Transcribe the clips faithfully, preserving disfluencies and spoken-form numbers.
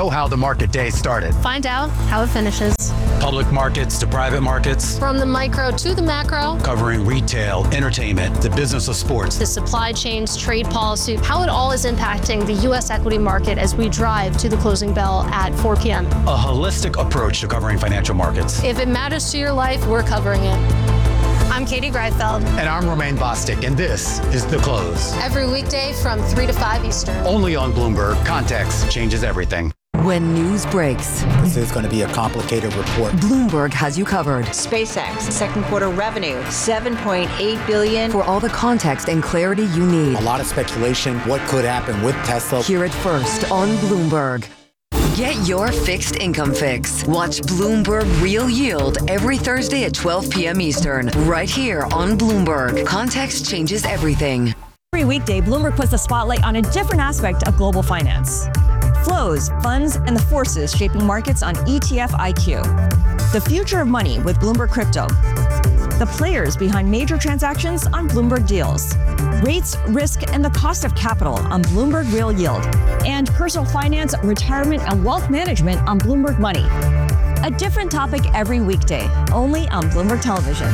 know how the market day started. Find out how it finishes. Public markets to private markets. From the micro to the macro. Covering retail, entertainment, the business of sports. The supply chains, trade policy, how it all is impacting the U S equity market as we drive to the closing bell at four p.m. A holistic approach to covering financial markets. If it matters to your life, we're covering it. I'm Katie Greifeld. And I'm Romaine Bostic, and this is The Close. Every weekday from three to five Eastern. Only on Bloomberg. Context changes everything. When news breaks, this is going to be a complicated report. Bloomberg has you covered. SpaceX, second quarter revenue, seven point eight billion dollars. For all the context and clarity you need. A lot of speculation, what could happen with Tesla. Hear it first on Bloomberg. Get your fixed income fix. Watch Bloomberg Real Yield every Thursday at twelve p.m. Eastern, right here on Bloomberg. Context changes everything. Every weekday, Bloomberg puts the spotlight on a different aspect of global finance. Flows, funds, and the forces shaping markets on E T F I Q. The future of money with Bloomberg Crypto. The players behind major transactions on Bloomberg Deals. Rates, risk, and the cost of capital on Bloomberg Real Yield. And personal finance, retirement, and wealth management on Bloomberg Money. A different topic every weekday, only on Bloomberg Television.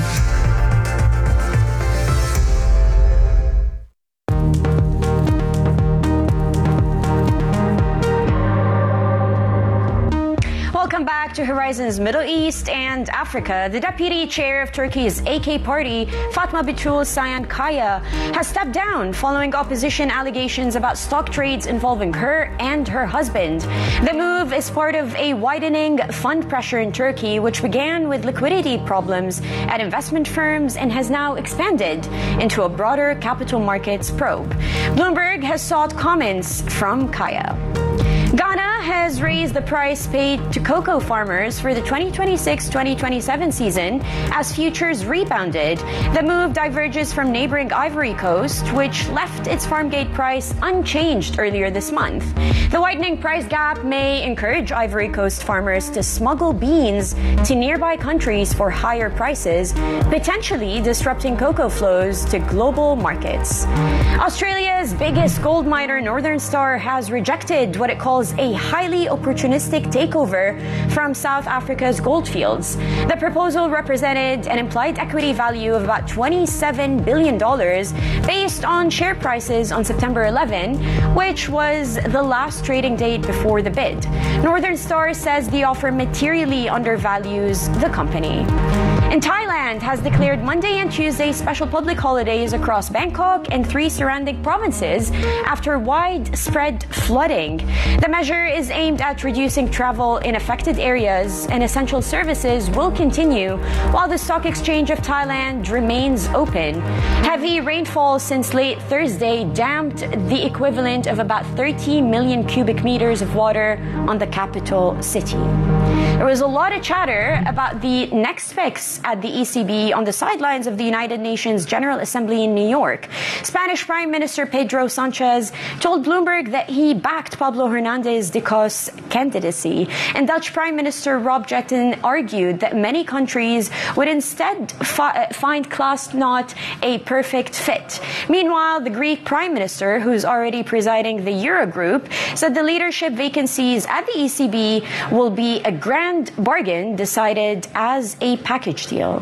Welcome back to Horizon's Middle East and Africa. The deputy chair of Turkey's A K party, Fatma Betul Sayan Kaya, has stepped down following opposition allegations about stock trades involving her and her husband. The move is part of a widening fund pressure in Turkey, which began with liquidity problems at investment firms and has now expanded into a broader capital markets probe. Bloomberg has sought comments from Kaya. Ghana has raised the price paid to cocoa farmers for the twenty twenty-six twenty twenty-seven season as futures rebounded. The move diverges from neighboring Ivory Coast, which left its farm gate price unchanged earlier this month. The widening price gap may encourage Ivory Coast farmers to smuggle beans to nearby countries for higher prices, potentially disrupting cocoa flows to global markets. Australia's biggest gold miner, Northern Star, has rejected what it calls a highly opportunistic takeover from South Africa's goldfields. The proposal represented an implied equity value of about twenty-seven billion dollars based on share prices on September eleventh, which was the last trading date before the bid. Northern Star says the offer materially undervalues the company. And Thailand has declared Monday and Tuesday special public holidays across Bangkok and three surrounding provinces after widespread flooding. The measure is aimed at reducing travel in affected areas, and essential services will continue while the Stock Exchange of Thailand remains open. Heavy rainfall since late Thursday dammed the equivalent of about thirty million cubic meters of water on the capital city. There was a lot of chatter about the next fix at the E C B on the sidelines of the United Nations General Assembly in New York. Spanish Prime Minister Pedro Sanchez told Bloomberg that he backed Pablo Hernandez de Cos' candidacy, and Dutch Prime Minister Rob Jetten argued that many countries would instead fi- find Klaas not a perfect fit. Meanwhile, the Greek Prime Minister, who's already presiding the Eurogroup, said the leadership vacancies at the E C B will be a grand bargain decided as a package deal.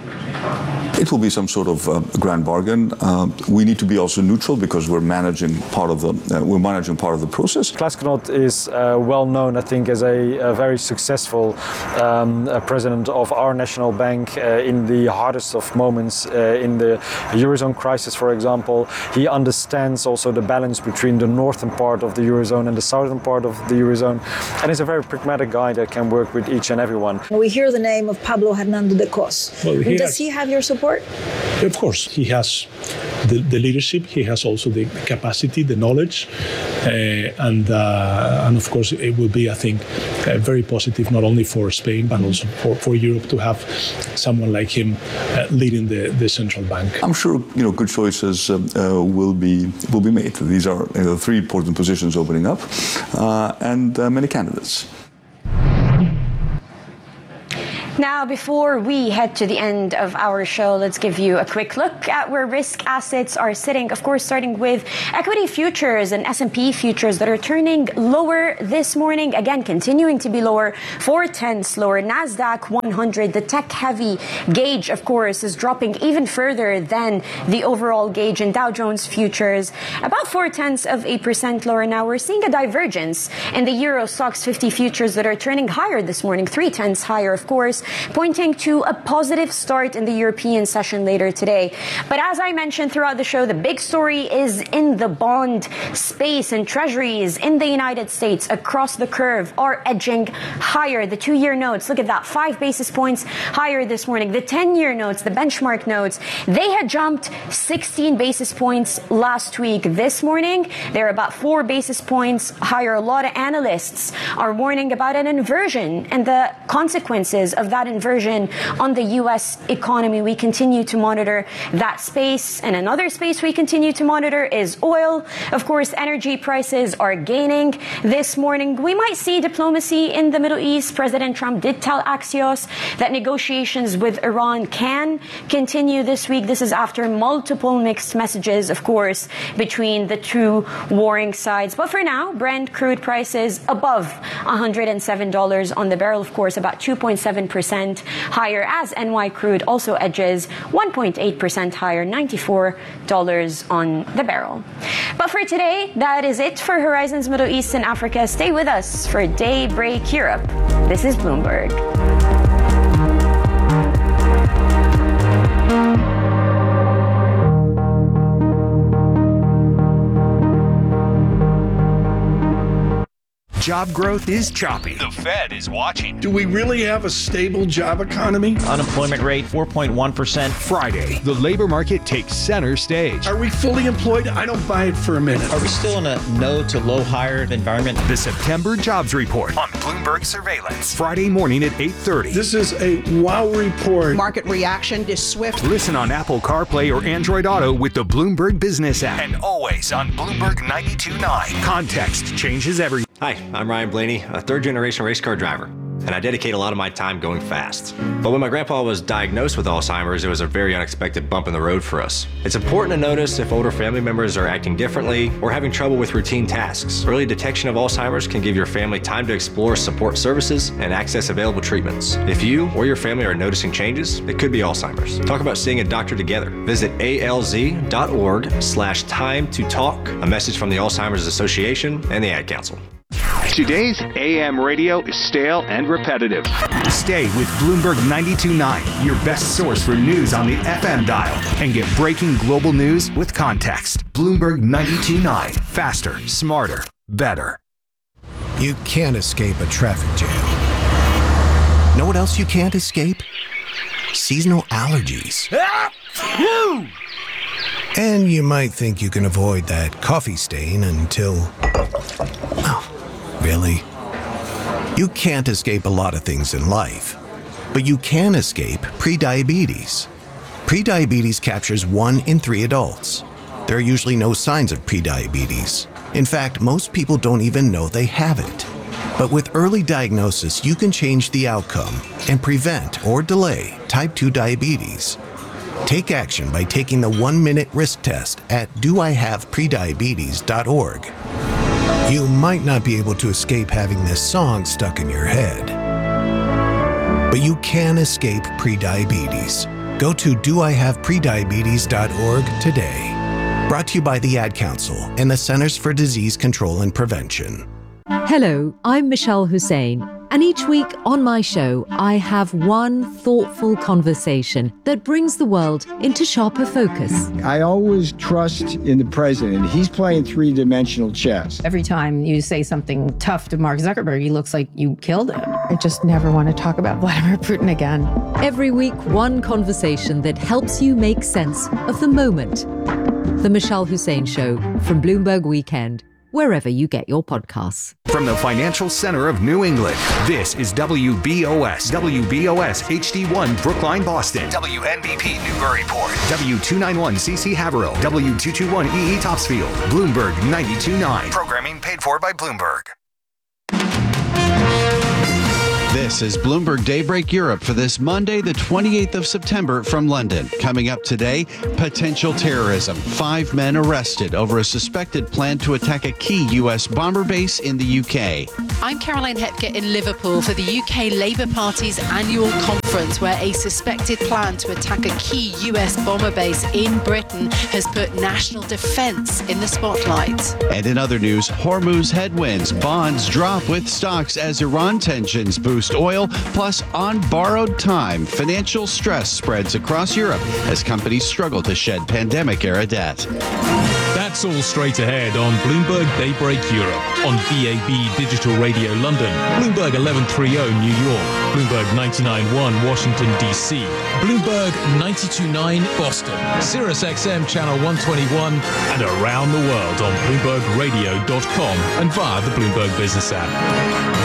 It will be some sort of uh, grand bargain. Uh, we need to be also neutral because we're managing part of the uh, we're managing part of the process. Klaas Knot is uh, well known, I think, as a, a very successful um, uh, president of our national bank uh, in the hardest of moments uh, in the Eurozone crisis, for example. He understands also the balance between the northern part of the Eurozone and the southern part of the Eurozone, and he's a very pragmatic guy that can work with each and everyone. We hear the name of Pablo Hernandez de Cos. Well, he Does has, he have your support? Of course, he has the, the leadership. He has also the capacity, the knowledge, uh, and uh, and of course it will be, I think, uh, very positive not only for Spain but also for, for Europe to have someone like him uh, leading the, the central bank. I'm sure you know good choices uh, uh, will be will be made. These are you know, three important positions opening up, uh, and uh, many candidates. Now, before we head to the end of our show, let's give you a quick look at where risk assets are sitting. Of course, starting with equity futures and S and P futures that are turning lower this morning. Again, continuing to be lower, four tenths lower. NASDAQ one hundred, the tech-heavy gauge, of course, is dropping even further than the overall gauge. And Dow Jones futures, about four tenths of a percent lower. Now, we're seeing a divergence in the Euro Stoxx fifty futures that are turning higher this morning, three tenths higher, of course, pointing to a positive start in the European session later today. But as I mentioned throughout the show, the big story is in the bond space, and treasuries in the United States across the curve are edging higher. The two-year notes, look at that, five basis points higher this morning. The ten-year notes, the benchmark notes, they had jumped sixteen basis points last week. This morning, they're about four basis points higher. A lot of analysts are warning about an inversion and the consequences of that inversion on the U S economy. We continue to monitor that space. And another space we continue to monitor is oil. Of course, energy prices are gaining this morning. We might see diplomacy in the Middle East. President Trump did tell Axios that negotiations with Iran can continue this week. This is after multiple mixed messages, of course, between the two warring sides. But for now, Brent crude prices above one hundred seven dollars on the barrel, of course, about two point seven percent higher, as N Y crude also edges one point eight percent higher, ninety-four dollars on the barrel. But for today, that is it for Horizons Middle East and Africa. Stay with us for Daybreak Europe. This is Bloomberg. Job growth is choppy. The Fed is watching. Do we really have a stable job economy? Unemployment rate, four point one percent. Friday, the labor market takes center stage. Are we fully employed? I don't buy it for a minute. Are we still in a no to low hired environment? The September Jobs Report On Bloomberg Surveillance. Friday morning at eight thirty. This is a wow report. Market reaction is swift. Listen on Apple CarPlay or Android Auto with the Bloomberg Business app. And always on Bloomberg ninety-two point nine. Context changes everything. Hi, I'm Ryan Blaney, a third-generation race car driver, and I dedicate a lot of my time going fast. But when my grandpa was diagnosed with Alzheimer's, it was a very unexpected bump in the road for us. It's important to notice if older family members are acting differently or having trouble with routine tasks. Early detection of Alzheimer's can give your family time to explore support services and access available treatments. If you or your family are noticing changes, it could be Alzheimer's. Talk about seeing a doctor together. Visit alz.org slash time to talk. A message from the Alzheimer's Association and the Ad Council. Today's A M radio is stale and repetitive. Stay with Bloomberg ninety-two point nine, your best source for news on the F M dial, and get breaking global news with context. Bloomberg ninety-two point nine. Faster, smarter, better. You can't escape a traffic jam. Know what else you can't escape? Seasonal allergies. And you might think you can avoid that coffee stain until... Oh. Really? You can't escape a lot of things in life, but you can escape prediabetes. Prediabetes captures one in three adults. There are usually no signs of prediabetes. In fact, most people don't even know they have it. But with early diagnosis, you can change the outcome and prevent or delay type two diabetes. Take action by taking the one-minute risk test at do I have prediabetes dot org. You might not be able to escape having this song stuck in your head, but you can escape prediabetes. Go to do I have prediabetes dot org today. Brought to you by the Ad Council and the Centers for Disease Control and Prevention. Hello, I'm Michelle Hussein, and each week on my show, I have one thoughtful conversation that brings the world into sharper focus. I always trust in the president. He's playing three-dimensional chess. Every time you say something tough to Mark Zuckerberg, he looks like you killed him. I just never want to talk about Vladimir Putin again. Every week, one conversation that helps you make sense of the moment. The Michelle Hussein Show from Bloomberg Weekend, wherever you get your podcasts. From the financial center of New England, this is W B O S. W B O S H D one Brookline, Boston. W N B P Newburyport. W two ninety-one C C Haverhill. W two twenty-one E E Topsfield. Bloomberg ninety-two point nine. Programming paid for by Bloomberg. This is Bloomberg Daybreak Europe for this Monday, the twenty-eighth of September from London. Coming up today, potential terrorism. Five men arrested over a suspected plan to attack a key U S bomber base in the U K. I'm Caroline Hepker in Liverpool for the U K Labour Party's annual conference, where a suspected plan to attack a key U S bomber base in Britain has put national defence in the spotlight. And in other news, Hormuz headwinds. Bonds drop with stocks as Iran tensions boost oil, plus on borrowed time. Financial stress spreads across Europe as companies struggle to shed pandemic-era debt. That's all straight ahead on Bloomberg Daybreak Europe, on B A B Digital Radio London, Bloomberg eleven thirty New York, Bloomberg ninety-nine point one Washington, D C, Bloomberg ninety-two point nine Boston, Sirius X M Channel one twenty-one, and around the world on Bloomberg Radio dot com and via the Bloomberg Business app.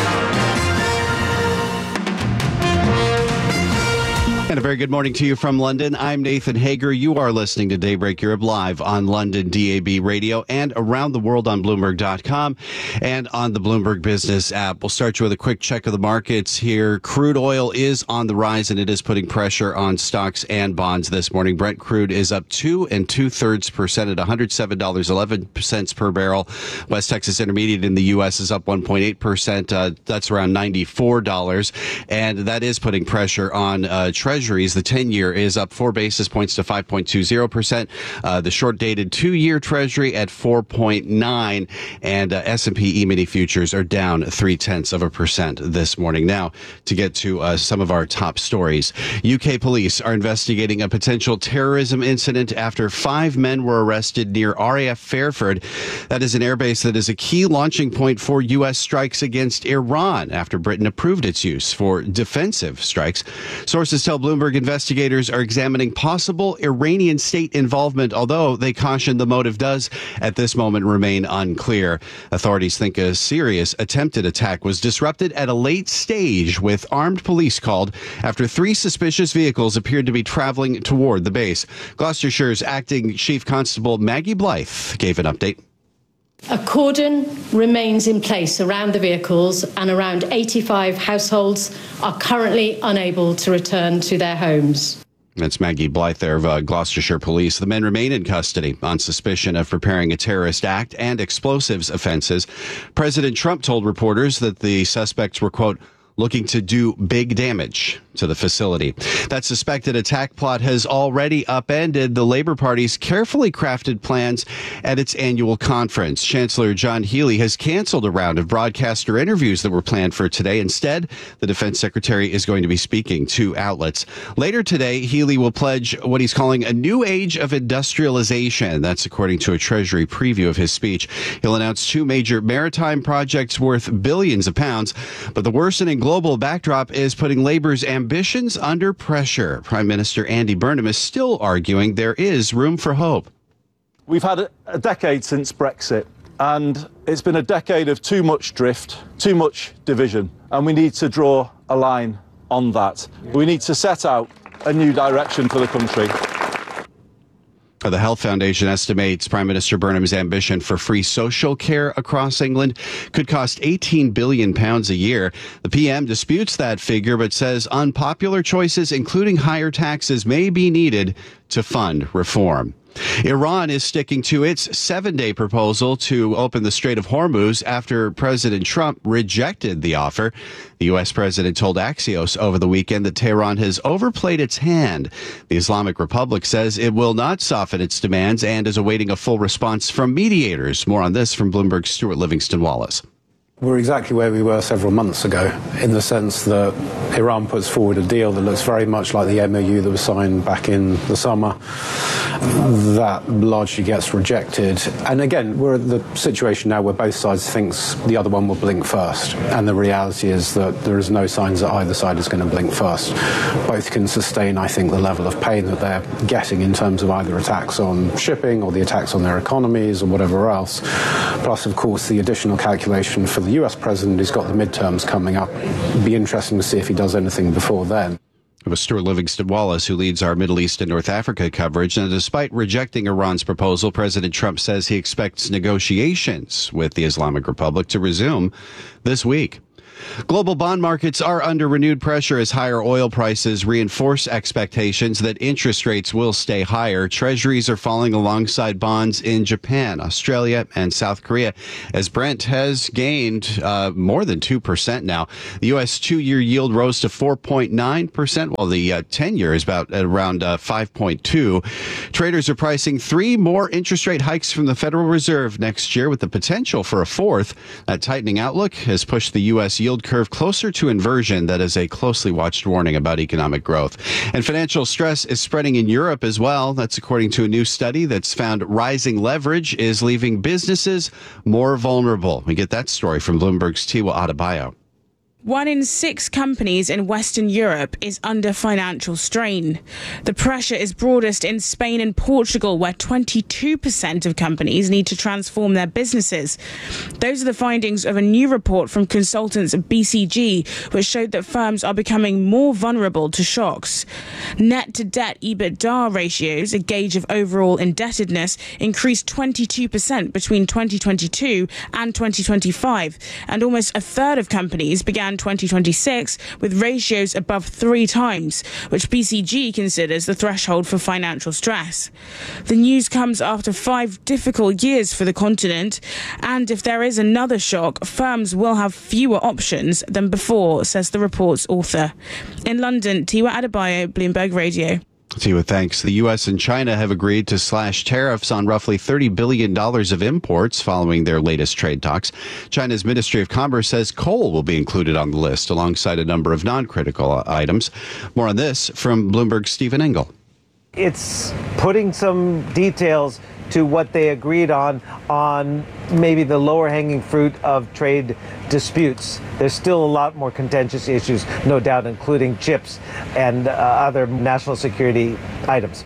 And a very good morning to you from London. I'm Nathan Hager. You are listening to Daybreak Europe live on London D A B Radio and around the world on Bloomberg dot com and on the Bloomberg Business app. We'll start you with a quick check of the markets here. Crude oil is on the rise, and it is putting pressure on stocks and bonds this morning. Brent crude is up two and two thirds percent at one hundred seven dollars and eleven cents per barrel. West Texas Intermediate in the U S is up one point eight percent. Uh, that's around ninety-four dollars, and that is putting pressure on uh, Treasury. The ten-year is up four basis points to five point two zero percent. Uh, the short-dated two-year Treasury at four point nine, and uh, S and P E-mini futures are down three-tenths of a percent this morning. Now, to get to uh, some of our top stories. U K police are investigating a potential terrorism incident after five men were arrested near R A F Fairford. That is an airbase that is a key launching point for U S strikes against Iran after Britain approved its use for defensive strikes. Sources tell Bloomberg Bloomberg investigators are examining possible Iranian state involvement, although they caution the motive does, at this moment, remain unclear. Authorities think a serious attempted attack was disrupted at a late stage, with armed police called after three suspicious vehicles appeared to be traveling toward the base. Gloucestershire's acting Chief Constable Maggie Blythe gave an update. A cordon remains in place around the vehicles, and around eighty-five households are currently unable to return to their homes. That's Maggie Blythe there of uh, Gloucestershire Police. The men remain in custody on suspicion of preparing a terrorist act and explosives offenses. President Trump told reporters that the suspects were, quote, looking to do big damage to the facility. That suspected attack plot has already upended the Labour Party's carefully crafted plans at its annual conference. Chancellor John Healey has canceled a round of broadcaster interviews that were planned for today. Instead, the Defense Secretary is going to be speaking to outlets. Later today, Healey will pledge what he's calling a new age of industrialization. That's according to a Treasury preview of his speech. He'll announce two major maritime projects worth billions of pounds, but the worsening global backdrop is putting Labour's ambitions under pressure. Prime Minister Andy Burnham is still arguing there is room for hope. We've had a decade since Brexit, and it's been a decade of too much drift, too much division, and we need to draw a line on that. We need to set out a new direction for the country. The Health Foundation estimates Prime Minister Burnham's ambition for free social care across England could cost eighteen billion pounds a year. The P M disputes that figure, but says unpopular choices, including higher taxes, may be needed to fund reform. Iran is sticking to its seven-day proposal to open the Strait of Hormuz after President Trump rejected the offer. The U S president told Axios over the weekend that Tehran has overplayed its hand. The Islamic Republic says it will not soften its demands and is awaiting a full response from mediators. More on this from Bloomberg's Stuart Livingston Wallace. We're exactly where we were several months ago, in the sense that Iran puts forward a deal that looks very much like the M O U that was signed back in the summer. That largely gets rejected. And again, we're at the situation now where both sides thinks the other one will blink first. And the reality is that there is no signs that either side is going to blink first. Both can sustain, I think, the level of pain that they're getting in terms of either attacks on shipping or the attacks on their economies or whatever else. Plus, of course, the additional calculation for the The U S president who's got the midterms coming up. It'd be interesting to see if he does anything before then. It was Stuart Livingston Wallace, who leads our Middle East and North Africa coverage. And despite rejecting Iran's proposal, President Trump says he expects negotiations with the Islamic Republic to resume this week. Global bond markets are under renewed pressure as higher oil prices reinforce expectations that interest rates will stay higher. Treasuries are falling alongside bonds in Japan, Australia, and South Korea, as Brent has gained uh, more than two percent now. The U S two-year yield rose to four point nine percent, while the uh, ten-year is about at around uh, five point two. Traders are pricing three more interest rate hikes from the Federal Reserve next year, with the potential for a fourth. That tightening outlook has pushed the U S yield curve closer to inversion. That is a closely watched warning about economic growth. And financial stress is spreading in Europe as well. That's according to a new study that's found rising leverage is leaving businesses more vulnerable. We get that story from Bloomberg's Tiwa Adebayo. One in six companies in Western Europe is under financial strain. The pressure is broadest in Spain and Portugal, where twenty-two percent of companies need to transform their businesses. Those are the findings of a new report from consultants at B C G, which showed that firms are becoming more vulnerable to shocks. Net to debt EBITDA ratios, a gauge of overall indebtedness, increased twenty-two percent between twenty twenty-two and twenty twenty-five, and almost a third of companies began twenty twenty-six with ratios above three times, which B C G considers the threshold for financial stress. The news comes after five difficult years for the continent, and if there is another shock, firms will have fewer options than before, says the report's author. In London, Tiwa Adebayo, Bloomberg Radio. Tiwa, thanks. The U S and China have agreed to slash tariffs on roughly thirty billion dollars of imports following their latest trade talks. China's Ministry of Commerce says coal will be included on the list alongside a number of non-critical items. More on this from Bloomberg's Stephen Engel. It's putting some details to what they agreed on, on maybe the lower hanging fruit of trade disputes. There's still a lot more contentious issues, no doubt, including chips and uh, other national security items.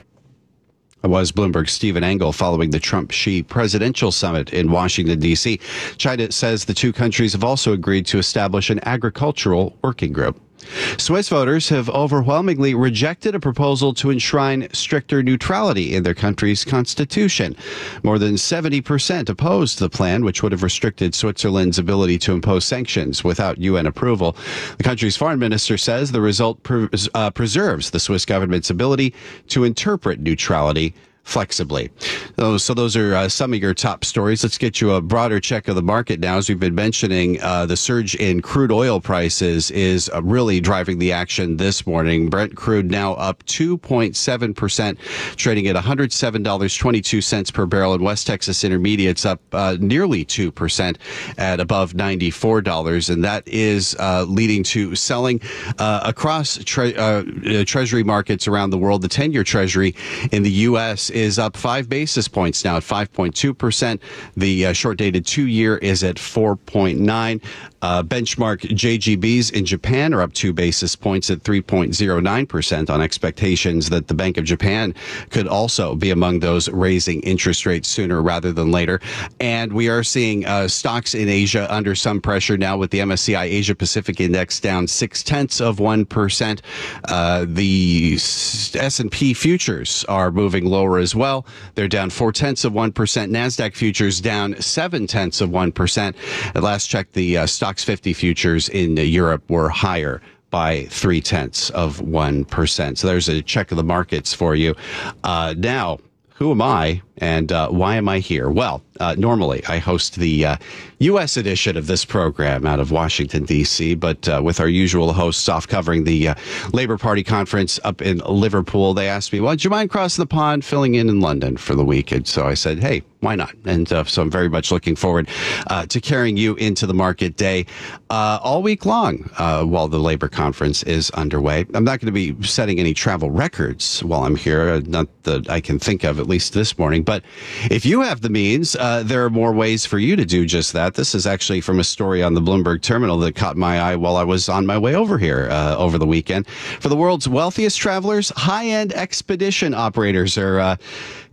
It was Bloomberg's Stephen Engel following the Trump-Xi presidential summit in Washington, D C. China says the two countries have also agreed to establish an agricultural working group. Swiss voters have overwhelmingly rejected a proposal to enshrine stricter neutrality in their country's constitution. More than seventy percent opposed the plan, which would have restricted Switzerland's ability to impose sanctions without U N approval. The country's foreign minister says the result pres- uh, preserves the Swiss government's ability to interpret neutrality flexibly. So, so those are uh, some of your top stories. Let's get you a broader check of the market now. As we've been mentioning, uh, the surge in crude oil prices is uh, really driving the action this morning. Brent crude now up two point seven percent, trading at one hundred seven dollars and twenty-two cents per barrel, and West Texas Intermediates up uh, nearly two percent at above ninety-four dollars. And that is uh, leading to selling uh, across tre- uh, treasury markets around the world. The ten-year treasury in the U S is up five basis points now at five point two percent. The uh, short-dated two-year is at four point nine. Uh, benchmark J G Bs in Japan are up two basis points at three point zero nine percent on expectations that the Bank of Japan could also be among those raising interest rates sooner rather than later. And we are seeing uh, stocks in Asia under some pressure now, with the M S C I Asia Pacific Index down six tenths of one percent. Uh, the S and P futures are moving lower as well. They're down four tenths of one percent. NASDAQ futures down seven tenths of one percent. At last check, the uh, Stoxx fifty futures in uh, Europe were higher by three tenths of one percent. So there's a check of the markets for you. Uh, now, who am I and uh, why am I here? Well, uh, normally I host the uh, U S edition of this program out of Washington, D C, but uh, with our usual hosts off covering the uh, Labour Party conference up in Liverpool, they asked me, well, do you mind crossing the pond filling in in London for the week? And so I said, hey, why not? And uh, so I'm very much looking forward uh, to carrying you into the market day uh, all week long uh, while the Labour conference is underway. I'm not going to be setting any travel records while I'm here, not that I can think of, at least this morning. But if you have the means, uh, there are more ways for you to do just that. This is actually from a story on the Bloomberg terminal that caught my eye while I was on my way over here uh, over the weekend. For the world's wealthiest travelers, high-end expedition operators are uh,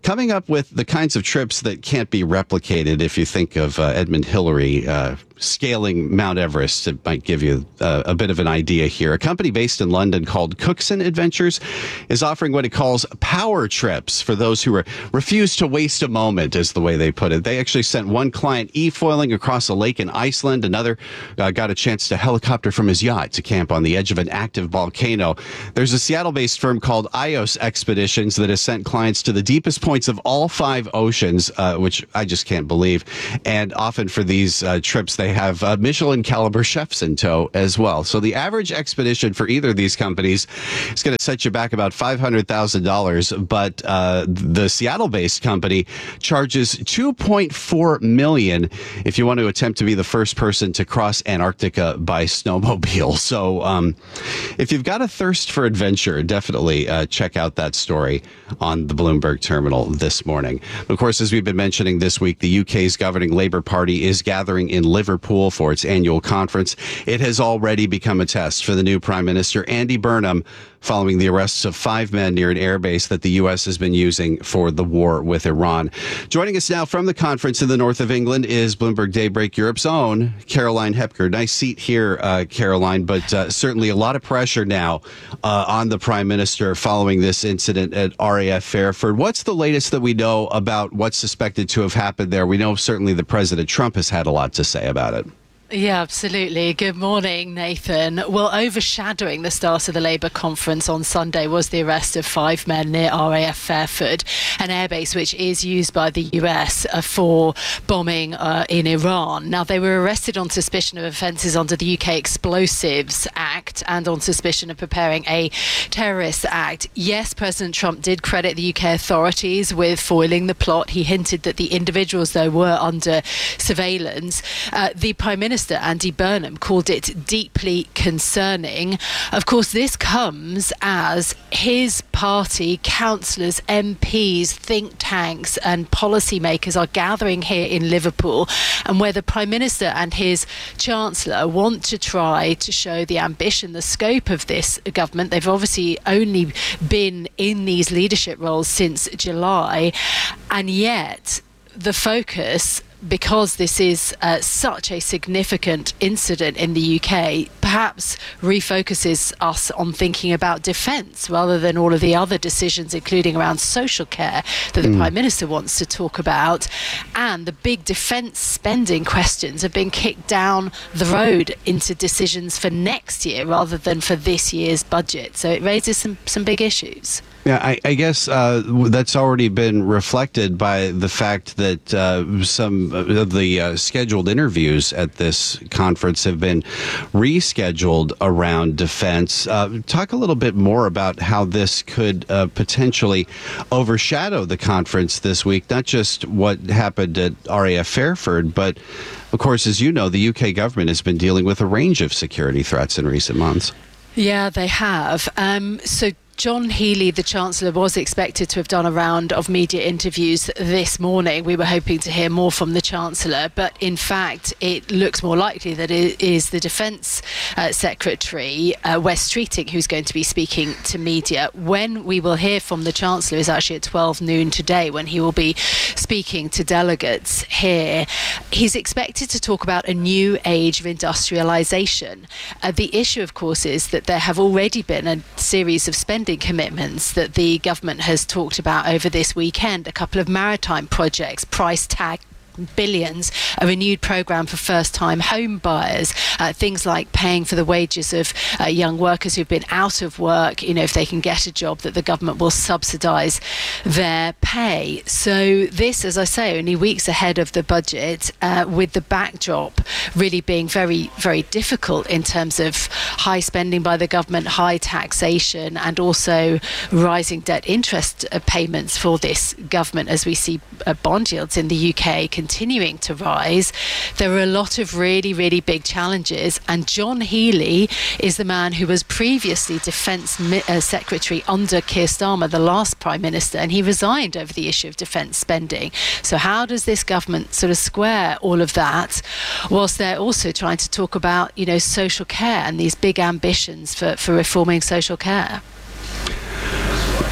coming up with the kinds of trips that can't be replicated. If you think of uh, Edmund Hillary uh, scaling Mount Everest, it might give you uh, a bit of an idea here. A company based in London called Cookson Adventures is offering what it calls power trips for those who are, refuse to waste a moment, is the way they put it. They actually sent one client e-foiling across a lake in Iceland. Another uh, got a chance to helicopter from his yacht to camp on the edge of an active volcano. There's a Seattle-based firm called Ios Expeditions that has sent clients to the deepest points of all five oceans, uh, which I just can't believe. And often for these uh, trips, they have uh, Michelin caliber chefs in tow as well. So the average expedition for either of these companies is going to set you back about five hundred thousand dollars. But uh, the Seattle-based company charges two point four million dollars if you want to attempt to be the first person to cross Antarctica by snowmobile. So um, if you've got a thirst for adventure, definitely uh, check out that story on the Bloomberg terminal this morning. Of course, as we've been mentioning this week, the U K's governing Labour Party is gathering in Liverpool for its annual conference. It has already become a test for the new Prime Minister, Andy Burnham, following the arrests of five men near an airbase that the U S has been using for the war with Iran. Joining us now from the conference in the north of England is Bloomberg Daybreak Europe's own Caroline Hepker. Nice seat here, uh, Caroline, but uh, certainly a lot of pressure now uh, on the Prime Minister following this incident at R A F Fairford. What's the latest that we know about what's suspected to have happened there? We know certainly that President Trump has had a lot to say about it. Yeah, absolutely. Good morning, Nathan. Well, overshadowing the start of the Labour conference on Sunday was the arrest of five men near R A F Fairford, an airbase which is used by the U S uh, for bombing uh, in Iran. Now, they were arrested on suspicion of offences under the U K Explosives Act and on suspicion of preparing a terrorist act. Yes, President Trump did credit the U K authorities with foiling the plot. He hinted that the individuals, though, were under surveillance. Uh, the Prime Minister Andy Burnham called it deeply concerning. Of course, this comes as his party, councillors, M Ps, think tanks and policymakers are gathering here in Liverpool, and where the Prime Minister and his Chancellor want to try to show the ambition, the scope of this government. They've obviously only been in these leadership roles since July, and yet the focus, because this is uh, such a significant incident in the U K, perhaps refocuses us on thinking about defence rather than all of the other decisions, including around social care, that the mm. Prime Minister wants to talk about. And the big defence spending questions have been kicked down the road into decisions for next year rather than for this year's budget. So it raises some, some big issues. Yeah, I, I guess uh, that's already been reflected by the fact that uh, some of the uh, scheduled interviews at this conference have been rescheduled around defense. Uh, talk a little bit more about how this could uh, potentially overshadow the conference this week, not just what happened at R A F Fairford, but of course, as you know, the U K government has been dealing with a range of security threats in recent months. Yeah, they have. Um, so John Healey, the Chancellor, was expected to have done a round of media interviews this morning. We were hoping to hear more from the Chancellor, but in fact, it looks more likely that it is the Defence uh, Secretary, uh, Wes Streeting, who's going to be speaking to media. When we will hear from the Chancellor is actually at twelve noon today, when he will be speaking to delegates here. He's expected to talk about a new age of industrialisation. Uh, the issue, of course, is that there have already been a series of spending commitments that the government has talked about over this weekend. A couple of maritime projects, price tag billions, a renewed programme for first-time home buyers, uh, things like paying for the wages of uh, young workers who've been out of work, you know, if they can get a job, that the government will subsidise their pay. So this, as I say, only weeks ahead of the budget, uh, with the backdrop really being very, very difficult in terms of high spending by the government, high taxation, and also rising debt interest uh, payments for this government, as we see uh, bond yields in the U K continuing to rise. There are a lot of really, really big challenges, and John Healey is the man who was previously Defence uh, Secretary under Keir Starmer, the last Prime Minister, and he resigned over the issue of defence spending. So how does this government sort of square all of that, whilst they're also trying to talk about, you know, social care and these big ambitions for, for reforming social care?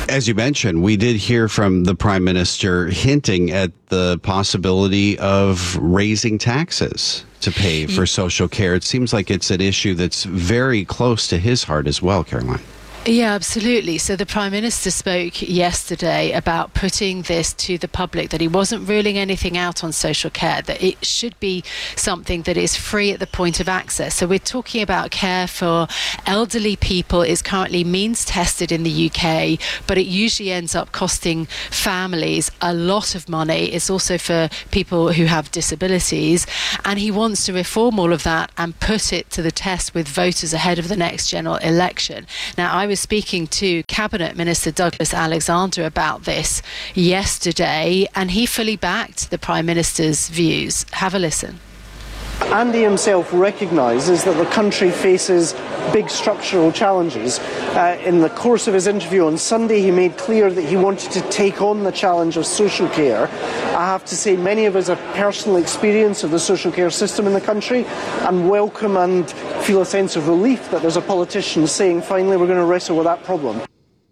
As you mentioned, we did hear from the Prime Minister hinting at the possibility of raising taxes to pay for social care. It seems like it's an issue that's very close to his heart as well, Caroline. Yeah, absolutely. So the Prime Minister spoke yesterday about putting this to the public, that he wasn't ruling anything out on social care, that it should be something that is free at the point of access. So we're talking about care for elderly people is currently means tested in the U K, but it usually ends up costing families a lot of money. It's also for people who have disabilities. And he wants to reform all of that and put it to the test with voters ahead of the next general election. Now, I was speaking to Cabinet Minister Douglas Alexander about this yesterday, and he fully backed the Prime Minister's views. Have a listen. Andy himself recognises that the country faces big structural challenges. Uh, in the course of his interview on Sunday, he made clear that he wanted to take on the challenge of social care. I have to say, many of us have personal experience of the social care system in the country and welcome and feel a sense of relief that there's a politician saying, finally, we're going to wrestle with that problem.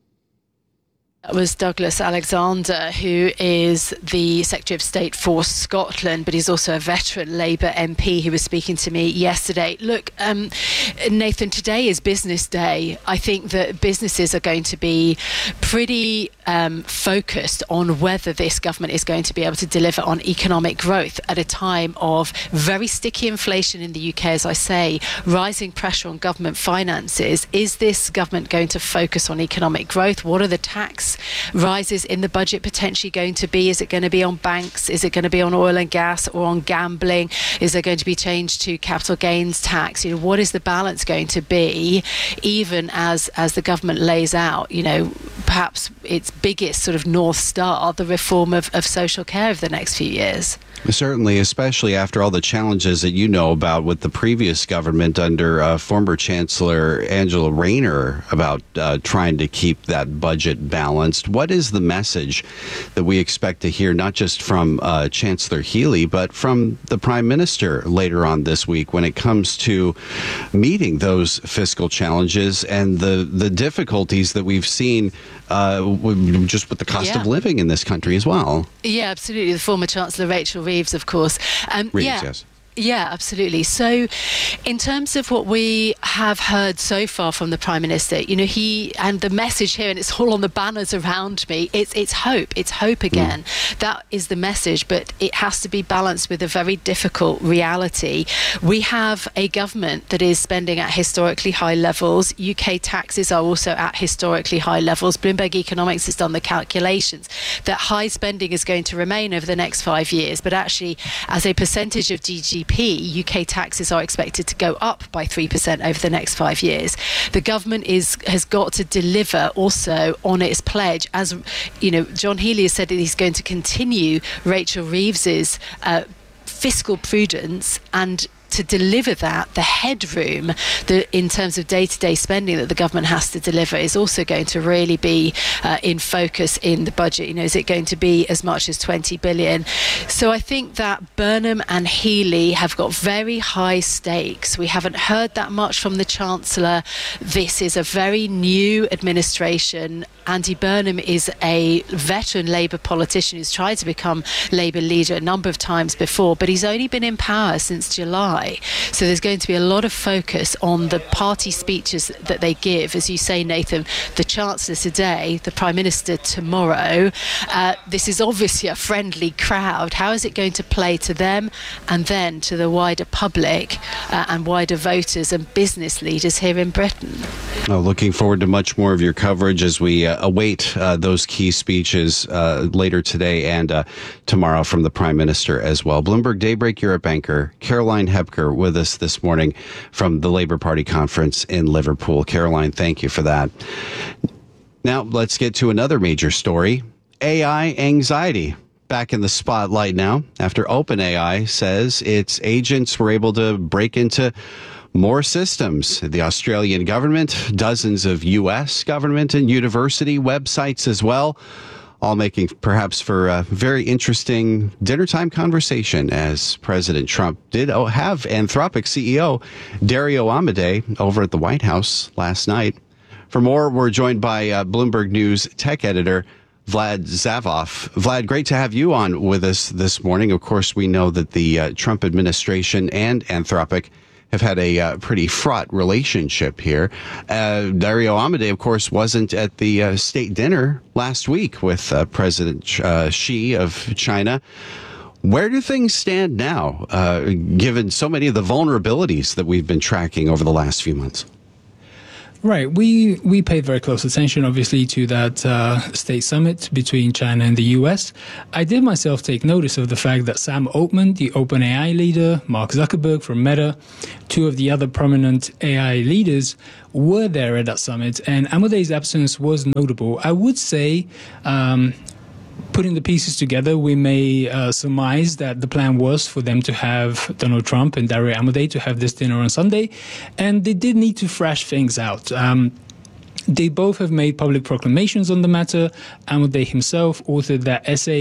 That was Douglas Alexander, who is the Secretary of State for Scotland, but he's also a veteran Labour M P who was speaking to me yesterday. Look, um, Nathan, today is business day. I think that businesses are going to be pretty um, focused on whether this government is going to be able to deliver on economic growth at a time of very sticky inflation in the U K, as I say, rising pressure on government finances. Is this government going to focus on economic growth? What are the tax rises in the budget potentially going to be? Is it going to be on banks? Is it going to be on oil and gas or on gambling? Is there going to be change to capital gains tax? You know, what is the balance going to be, even as as the government lays out, you know, perhaps its biggest sort of North Star, the reform of, of social care over the next few years? Certainly, especially after all the challenges that you know about with the previous government under uh, former Chancellor Angela Rayner about uh, trying to keep that budget balanced. What is the message that we expect to hear, not just from uh, Chancellor Healy, but from the Prime Minister later on this week when it comes to meeting those fiscal challenges and the, the difficulties that we've seen uh, just with the cost yeah. of living in this country as well? Yeah, absolutely. The former Chancellor Rachel Reeves, of course. Um, Reeves, yeah. yes. Yeah, absolutely. So in terms of what we have heard so far from the Prime Minister, you know, he and the message here, and it's all on the banners around me, it's it's hope. It's hope again. Mm. That is the message, but it has to be balanced with a very difficult reality. We have a government that is spending at historically high levels. U K taxes are also at historically high levels. Bloomberg Economics has done the calculations that high spending is going to remain over the next five years, but actually as a percentage of G D P, U K taxes are expected to go up by three percent over the next five years. The government is has got to deliver also on its pledge. As you know, John Healey has said that he's going to continue Rachel Reeves's uh, fiscal prudence, and to deliver that, the headroom the, in terms of day-to-day spending that the government has to deliver is also going to really be uh, in focus in the budget. You know, is it going to be as much as twenty billion? So I think that Burnham and Healey have got very high stakes. We haven't heard that much from the Chancellor. This is a very new administration. Andy Burnham is a veteran Labour politician who's tried to become Labour leader a number of times before, but he's only been in power since July. So there's going to be a lot of focus on the party speeches that they give. As you say, Nathan, the Chancellor today, the Prime Minister tomorrow. Uh, this is obviously a friendly crowd. How is it going to play to them and then to the wider public uh, and wider voters and business leaders here in Britain? Well, looking forward to much more of your coverage as we uh, await uh, those key speeches uh, later today and uh, tomorrow from the Prime Minister as well. Bloomberg Daybreak Europe anchor Caroline Hebker with us this morning from the Labour Party conference in Liverpool. Caroline, thank you for that. Now, let's get to another major story. A I anxiety. Back in the spotlight now after OpenAI says its agents were able to break into more systems. The Australian government, dozens of U S government and university websites as well, all making perhaps for a very interesting dinner time conversation as President Trump did have Anthropic C E O Dario Amodei over at the White House last night. For more, we're joined by uh, Bloomberg News tech editor Vlad Zavov. Vlad, great to have you on with us this morning. Of course, we know that the uh, Trump administration and Anthropic have had a uh, pretty fraught relationship here. Uh, Dario Amodei, of course, wasn't at the uh, state dinner last week with uh, President uh, Xi of China. Where do things stand now, uh, given so many of the vulnerabilities that we've been tracking over the last few months? Right. We we paid very close attention, obviously, to that uh, state summit between China and the U S. I did myself take notice of the fact that Sam Altman, the OpenAI leader, Mark Zuckerberg from Meta, two of the other prominent A I leaders, were there at that summit, and Amodei's absence was notable. I would say, um, putting the pieces together, we may uh, surmise that the plan was for them to have Donald Trump and Dario Amodei to have this dinner on Sunday, and they did need to thrash things out. Um, they both have made public proclamations on the matter. Amodei himself authored that essay